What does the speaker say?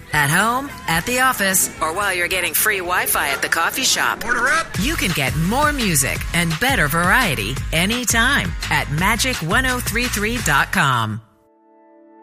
At home, at the office, or while you're getting free Wi-Fi at the coffee shop. Order up! You can get more music and better variety anytime at magic1033.com.